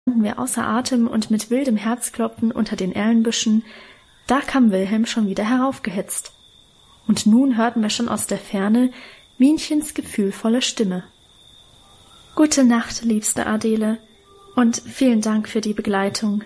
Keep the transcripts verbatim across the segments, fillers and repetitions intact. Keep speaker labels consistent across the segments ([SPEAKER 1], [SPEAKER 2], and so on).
[SPEAKER 1] wir außer Atem und mit wildem Herzklopfen unter den Erlenbüschen, da kam Wilhelm schon wieder heraufgehetzt. Und nun hörten wir schon aus der Ferne Minchens gefühlvolle Stimme. »Gute Nacht, liebste Adele, und vielen Dank für die Begleitung.«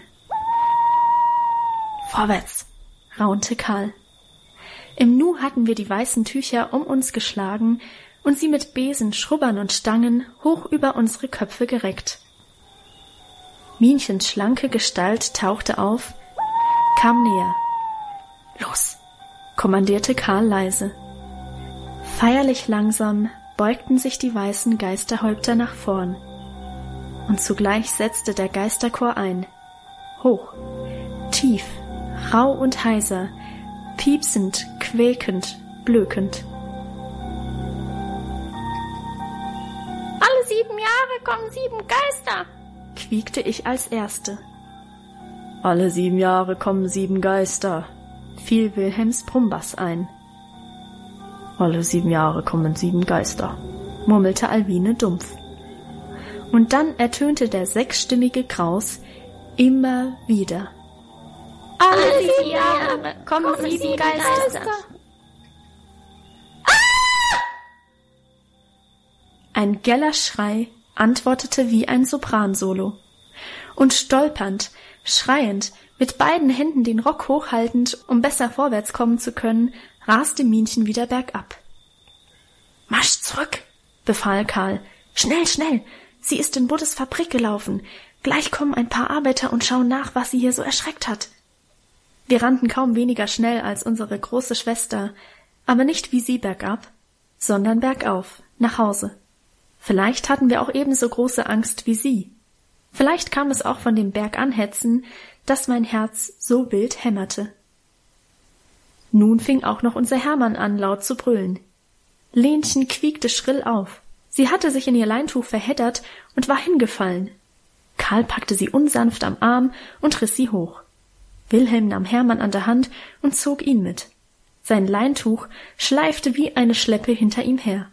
[SPEAKER 1] »Vorwärts«, raunte Karl. Im Nu hatten wir die weißen Tücher um uns geschlagen und sie mit Besen, Schrubbern und Stangen hoch über unsere Köpfe gereckt. Minchens schlanke Gestalt tauchte auf, kam näher. »Los«, kommandierte Karl leise. Feierlich langsam beugten sich die weißen Geisterhäupter nach vorn. Und zugleich setzte der Geisterchor ein. Hoch, tief, rau und heiser, piepsend, quäkend, blökend.
[SPEAKER 2] »Alle sieben Jahre kommen sieben Geister«,
[SPEAKER 1] quiekte ich als Erste.
[SPEAKER 3] »Alle sieben Jahre kommen sieben Geister«,
[SPEAKER 1] fiel Wilhelms Brummbass ein.
[SPEAKER 3] »Alle sieben Jahre kommen sieben Geister«,
[SPEAKER 1] murmelte Alwine dumpf. Und dann ertönte der sechsstimmige Graus immer wieder.
[SPEAKER 2] »Alle sieben Jahre kommen sieben Geister«.
[SPEAKER 1] Ein geller Schrei antwortete wie ein Sopransolo. Und stolpernd, schreiend, mit beiden Händen den Rock hochhaltend, um besser vorwärts kommen zu können, raste Minchen wieder bergab. »Marsch zurück«, befahl Karl. »Schnell, schnell! Sie ist in Buddes Fabrik gelaufen. Gleich kommen ein paar Arbeiter und schauen nach, was sie hier so erschreckt hat.« Wir rannten kaum weniger schnell als unsere große Schwester, aber nicht wie sie bergab, sondern bergauf, nach Hause. Vielleicht hatten wir auch ebenso große Angst wie sie. Vielleicht kam es auch von dem Berganhetzen, dass mein Herz so wild hämmerte. Nun fing auch noch unser Hermann an, laut zu brüllen. Lenchen quiekte schrill auf. Sie hatte sich in ihr Leintuch verheddert und war hingefallen. Karl packte sie unsanft am Arm und riss sie hoch. Wilhelm nahm Hermann an der Hand und zog ihn mit. Sein Leintuch schleifte wie eine Schleppe hinter ihm her.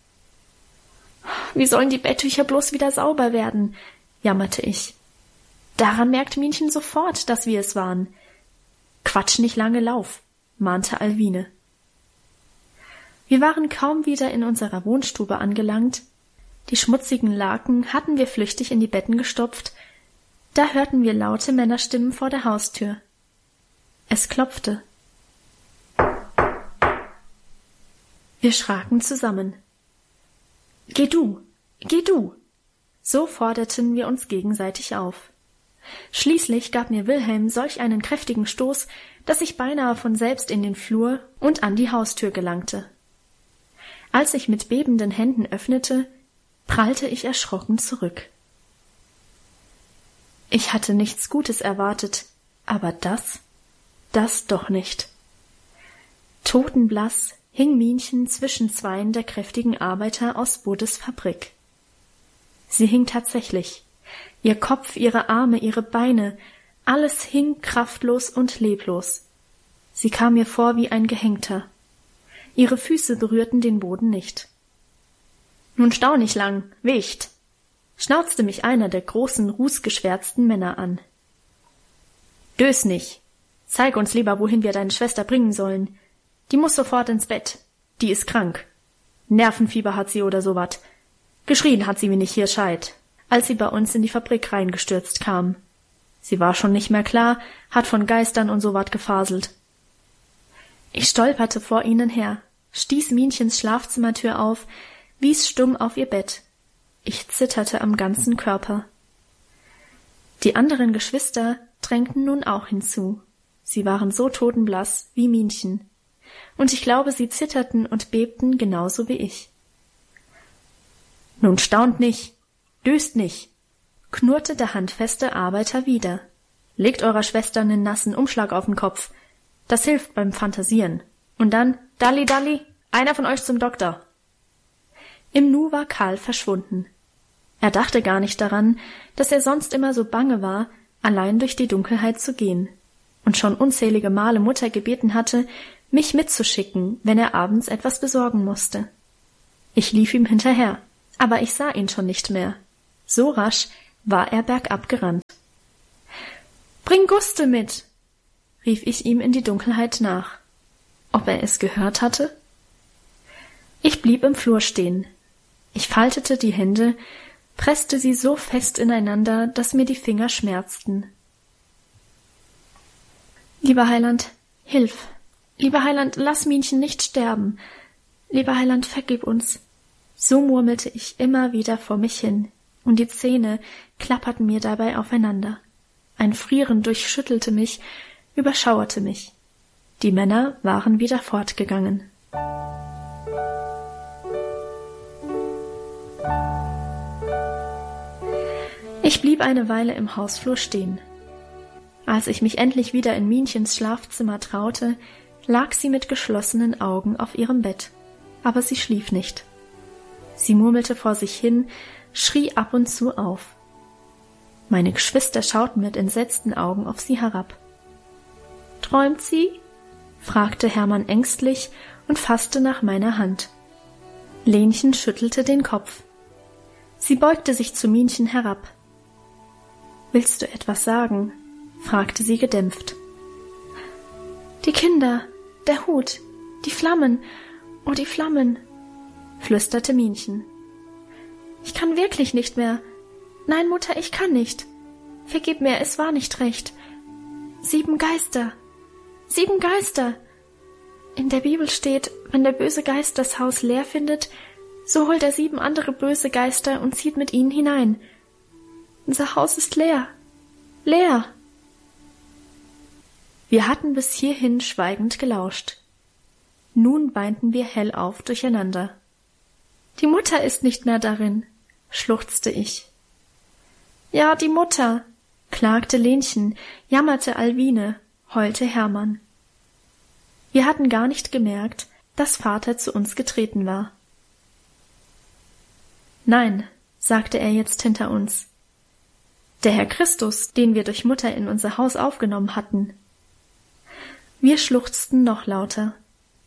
[SPEAKER 1] »Wie sollen die Betttücher bloß wieder sauber werden?«, jammerte ich. Daran merkte Minchen sofort, dass wir es waren. »Quatsch nicht lange, lauf«, mahnte Alwine. Wir waren kaum wieder in unserer Wohnstube angelangt. Die schmutzigen Laken hatten wir flüchtig in die Betten gestopft. Da hörten wir laute Männerstimmen vor der Haustür. Es klopfte. Wir schraken zusammen. »Geh du, geh du!« So forderten wir uns gegenseitig auf. Schließlich gab mir Wilhelm solch einen kräftigen Stoß, dass ich beinahe von selbst in den Flur und an die Haustür gelangte. Als ich mit bebenden Händen öffnete, prallte ich erschrocken zurück. Ich hatte nichts Gutes erwartet, aber das, das doch nicht. Totenblass hing Minchen zwischen zweien der kräftigen Arbeiter aus Buddes Fabrik. Sie hing tatsächlich. Ihr Kopf, ihre Arme, ihre Beine, alles hing kraftlos und leblos. Sie kam mir vor wie ein Gehängter. Ihre Füße berührten den Boden nicht. »Nun stau nicht lang, Wicht«, schnauzte mich einer der großen, rußgeschwärzten Männer an. »Dös nicht. Zeig uns lieber, wohin wir deine Schwester bringen sollen. Die muss sofort ins Bett. Die ist krank. Nervenfieber hat sie oder so wat. Geschrien hat sie wie nicht hier scheit, als sie bei uns in die Fabrik reingestürzt kam. Sie war schon nicht mehr klar, hat von Geistern und so wat gefaselt.« Ich stolperte vor ihnen her, stieß Minchens Schlafzimmertür auf, wies stumm auf ihr Bett. Ich zitterte am ganzen Körper. Die anderen Geschwister drängten nun auch hinzu. Sie waren so totenblass wie Minchen. Und ich glaube, sie zitterten und bebten genauso wie ich. »Nun staunt nicht, döst nicht«, knurrte der handfeste Arbeiter wieder. »Legt eurer Schwester einen nassen Umschlag auf den Kopf. Das hilft beim Phantasieren. Und dann, Dalli, Dalli, einer von euch zum Doktor.« Im Nu war Karl verschwunden. Er dachte gar nicht daran, dass er sonst immer so bange war, allein durch die Dunkelheit zu gehen, und schon unzählige Male Mutter gebeten hatte, mich mitzuschicken, wenn er abends etwas besorgen musste. Ich lief ihm hinterher, aber ich sah ihn schon nicht mehr. So rasch, war er bergab gerannt. »Bring Guste mit«, rief ich ihm in die Dunkelheit nach. Ob er es gehört hatte? Ich blieb im Flur stehen. Ich faltete die Hände, presste sie so fest ineinander, dass mir die Finger schmerzten. »Lieber Heiland, hilf! Lieber Heiland, lass Minchen nicht sterben! Lieber Heiland, vergib uns!« So murmelte ich immer wieder vor mich hin, und die Zähne klapperten mir dabei aufeinander. Ein Frieren durchschüttelte mich, überschauerte mich. Die Männer waren wieder fortgegangen. Ich blieb eine Weile im Hausflur stehen. Als ich mich endlich wieder in Minchens Schlafzimmer traute, lag sie mit geschlossenen Augen auf ihrem Bett, aber sie schlief nicht. Sie murmelte vor sich hin, schrie ab und zu auf. Meine Geschwister schauten mit entsetzten Augen auf sie herab. »Träumt sie?« fragte Hermann ängstlich und fasste nach meiner Hand. Lenchen schüttelte den Kopf. Sie beugte sich zu Minchen herab. »Willst du etwas sagen?« fragte sie gedämpft. »Die Kinder, der Hut, die Flammen, oh die Flammen«, flüsterte Minchen. »Ich kann wirklich nicht mehr. Nein, Mutter, ich kann nicht. Vergib mir, es war nicht recht. Sieben Geister, sieben Geister. In der Bibel steht, wenn der böse Geist das Haus leer findet, so holt er sieben andere böse Geister und zieht mit ihnen hinein. Unser Haus ist leer, leer.« Wir hatten bis hierhin schweigend gelauscht. Nun weinten wir hellauf durcheinander. »Die Mutter ist nicht mehr darin«, schluchzte ich. »Ja, die Mutter«, klagte Lenchen, jammerte Alwine, heulte Hermann. Wir hatten gar nicht gemerkt, dass Vater zu uns getreten war. »Nein«, sagte er jetzt hinter uns, »der Herr Christus, den wir durch Mutter in unser Haus aufgenommen hatten.« Wir schluchzten noch lauter.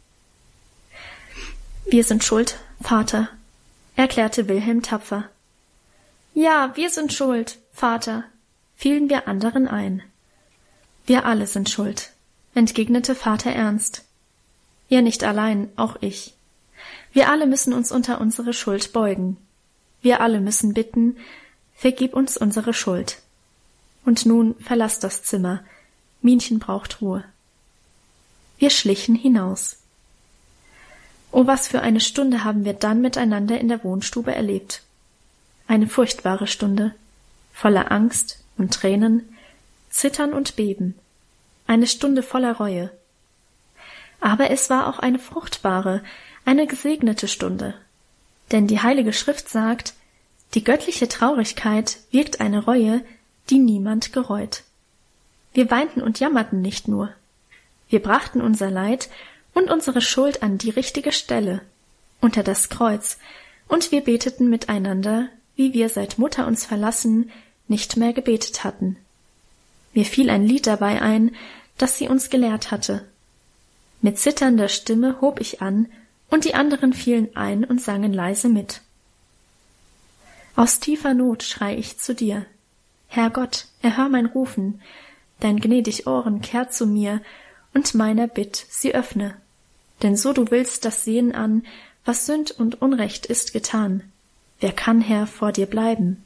[SPEAKER 1] »Wir sind schuld, Vater«, erklärte Wilhelm tapfer. »Ja, wir sind schuld, Vater«, fielen wir anderen ein. »Wir alle sind schuld«, entgegnete Vater ernst. »Ihr nicht allein, auch ich. Wir alle müssen uns unter unsere Schuld beugen. Wir alle müssen bitten, vergib uns unsere Schuld. Und nun verlass das Zimmer, Minchen braucht Ruhe.« Wir schlichen hinaus. Oh, was für eine Stunde haben wir dann miteinander in der Wohnstube erlebt. Eine furchtbare Stunde, voller Angst und Tränen, Zittern und Beben. Eine Stunde voller Reue. Aber es war auch eine fruchtbare, eine gesegnete Stunde. Denn die Heilige Schrift sagt, die göttliche Traurigkeit wirkt eine Reue, die niemand gereut. Wir weinten und jammerten nicht nur. Wir brachten unser Leid und unsere Schuld an die richtige Stelle, unter das Kreuz, und wir beteten miteinander, wie wir seit Mutter uns verlassen nicht mehr gebetet hatten. Mir fiel ein Lied dabei ein, das sie uns gelehrt hatte. Mit zitternder Stimme hob ich an, und die anderen fielen ein und sangen leise mit. Aus tiefer Not schrei ich zu dir. Herr Gott, erhör mein Rufen, dein gnädig Ohren kehrt zu mir, und meiner Bitt sie öffne. Denn so du willst, das sehen an, was Sünd und Unrecht ist getan. Wer kann, Herr, vor dir bleiben?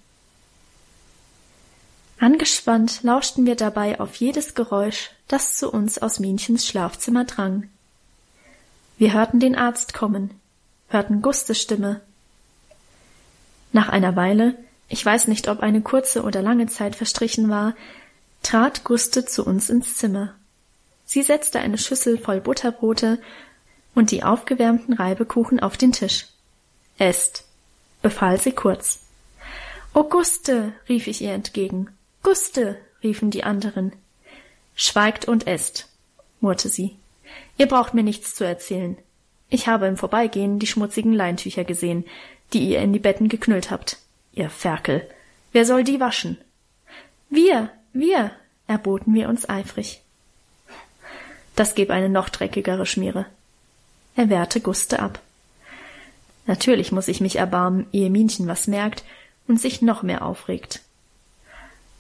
[SPEAKER 1] Angespannt lauschten wir dabei auf jedes Geräusch, das zu uns aus Minchens Schlafzimmer drang. Wir hörten den Arzt kommen, hörten Gustes Stimme. Nach einer Weile, ich weiß nicht, ob eine kurze oder lange Zeit verstrichen war, trat Guste zu uns ins Zimmer. Sie setzte eine Schüssel voll Butterbrote und die aufgewärmten Reibekuchen auf den Tisch. »Esst«, befahl sie kurz. »Oh, Guste«, rief ich ihr entgegen. »Guste«, riefen die anderen. »Schweigt und esst«, murrte sie. »Ihr braucht mir nichts zu erzählen. Ich habe im Vorbeigehen die schmutzigen Leintücher gesehen, die ihr in die Betten geknüllt habt. Ihr Ferkel. Wer soll die waschen?« »Wir, wir«, erboten wir uns eifrig. »Das gäb eine noch dreckigere Schmiere«, er wehrte Guste ab. »Natürlich muß ich mich erbarmen, ehe Minchen was merkt und sich noch mehr aufregt.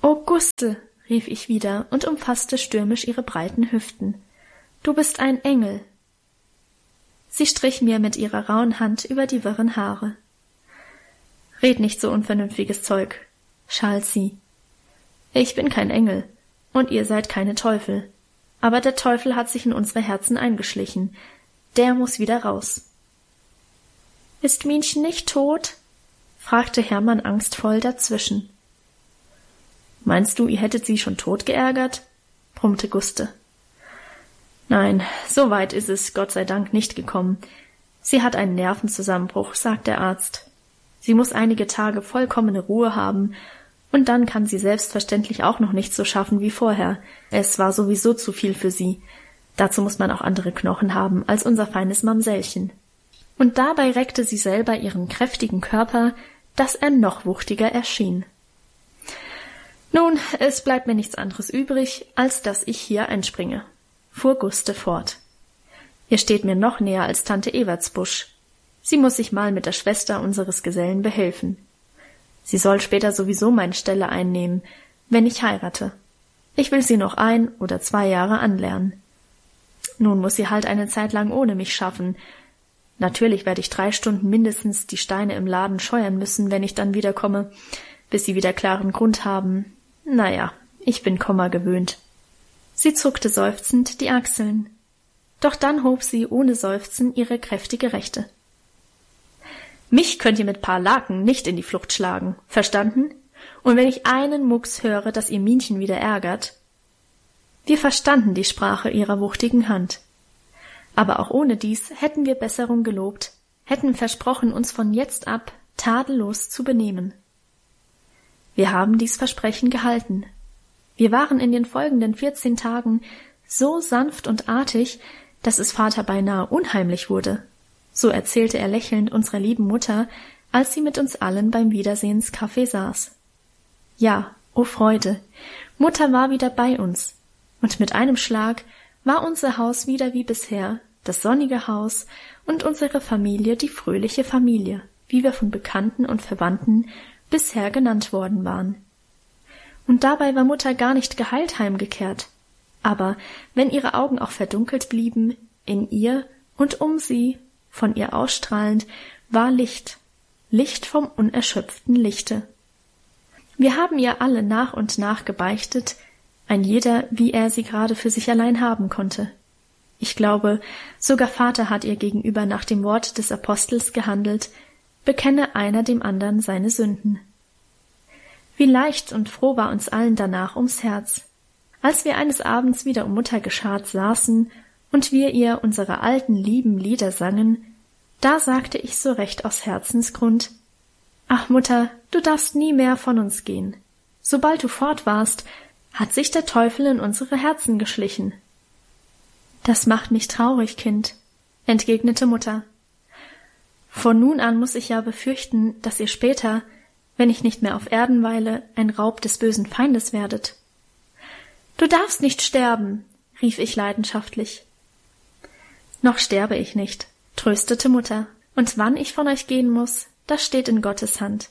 [SPEAKER 1] »Oh, Guste«, rief ich wieder und umfasste stürmisch ihre breiten Hüften. »Du bist ein Engel.« Sie strich mir mit ihrer rauen Hand über die wirren Haare. »Red nicht so unvernünftiges Zeug«, schalt sie. »Ich bin kein Engel, und ihr seid keine Teufel. Aber der Teufel hat sich in unsere Herzen eingeschlichen. Der muss wieder raus.« »Ist Minchen nicht tot?« fragte Hermann angstvoll dazwischen. »Meinst du, ihr hättet sie schon tot geärgert?« brummte Guste. »Nein, so weit ist es Gott sei Dank nicht gekommen. Sie hat einen Nervenzusammenbruch«, sagt der Arzt. »Sie muss einige Tage vollkommene Ruhe haben, und dann kann sie selbstverständlich auch noch nicht so schaffen wie vorher. Es war sowieso zu viel für sie. Dazu muss man auch andere Knochen haben als unser feines Mamsellchen.« Und dabei reckte sie selber ihren kräftigen Körper, dass er noch wuchtiger erschien. »Nun, es bleibt mir nichts anderes übrig, als dass ich hier einspringe«, fuhr Guste fort. »Ihr steht mir noch näher als Tante Evertsbusch. Sie muss sich mal mit der Schwester unseres Gesellen behelfen. Sie soll später sowieso meine Stelle einnehmen, wenn ich heirate. Ich will sie noch ein oder zwei Jahre anlernen. Nun muss sie halt eine Zeit lang ohne mich schaffen. Natürlich werde ich drei Stunden mindestens die Steine im Laden scheuern müssen, wenn ich dann wiederkomme, bis sie wieder klaren Grund haben. Naja, ich bin Komma gewöhnt.« Sie zuckte seufzend die Achseln. Doch dann hob sie ohne Seufzen ihre kräftige Rechte. »Mich könnt ihr mit paar Laken nicht in die Flucht schlagen, verstanden? Und wenn ich einen Mucks höre, dass ihr Minchen wieder ärgert.« Wir verstanden die Sprache ihrer wuchtigen Hand. Aber auch ohne dies hätten wir Besserung gelobt, hätten versprochen, uns von jetzt ab tadellos zu benehmen. Wir haben dies Versprechen gehalten. Wir waren in den folgenden vierzehn Tagen so sanft und artig, dass es Vater beinahe unheimlich wurde. So erzählte er lächelnd unserer lieben Mutter, als sie mit uns allen beim Wiedersehenskaffee saß. Ja, o Freude, Mutter war wieder bei uns, und mit einem Schlag war unser Haus wieder wie bisher, das sonnige Haus und unsere Familie die fröhliche Familie, wie wir von Bekannten und Verwandten bisher genannt worden waren. Und dabei war Mutter gar nicht geheilt heimgekehrt, aber wenn ihre Augen auch verdunkelt blieben, in ihr und um sie, von ihr ausstrahlend, war Licht, Licht vom unerschöpften Lichte. Wir haben ihr alle nach und nach gebeichtet, ein jeder, wie er sie gerade für sich allein haben konnte. Ich glaube, sogar Vater hat ihr gegenüber nach dem Wort des Apostels gehandelt, bekenne einer dem anderen seine Sünden. Wie leicht und froh war uns allen danach ums Herz. Als wir eines Abends wieder um Mutter geschart saßen und wir ihr unsere alten lieben Lieder sangen, da sagte ich so recht aus Herzensgrund: »Ach Mutter, du darfst nie mehr von uns gehen. Sobald du fort warst, hat sich der Teufel in unsere Herzen geschlichen.« »Das macht mich traurig, Kind«, entgegnete Mutter. »Von nun an muß ich ja befürchten, dass ihr später, wenn ich nicht mehr auf Erden weile, ein Raub des bösen Feindes werdet.« »Du darfst nicht sterben«, rief ich leidenschaftlich. »Noch sterbe ich nicht«, tröstete Mutter, »und wann ich von euch gehen muß, das steht in Gottes Hand.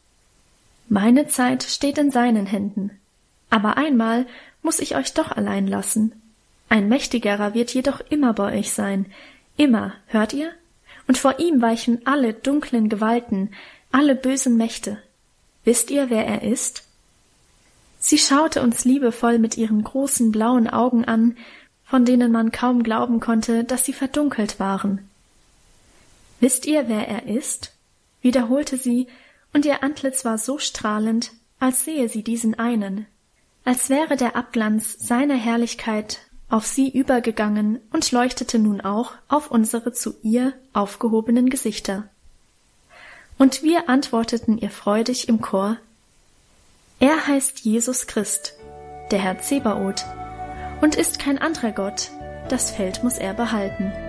[SPEAKER 1] Meine Zeit steht in seinen Händen, aber einmal muß ich euch doch allein lassen. Ein Mächtigerer wird jedoch immer bei euch sein, immer, hört ihr? Und vor ihm weichen alle dunklen Gewalten, alle bösen Mächte. Wisst ihr, wer er ist?« Sie schaute uns liebevoll mit ihren großen blauen Augen an, von denen man kaum glauben konnte, dass sie verdunkelt waren. »Wisst ihr, wer er ist?«, wiederholte sie, und ihr Antlitz war so strahlend, als sehe sie diesen einen, als wäre der Abglanz seiner Herrlichkeit auf sie übergegangen und leuchtete nun auch auf unsere zu ihr aufgehobenen Gesichter. Und wir antworteten ihr freudig im Chor: »Er heißt Jesus Christ, der Herr Zebaoth, und ist kein anderer Gott, das Feld muß er behalten.«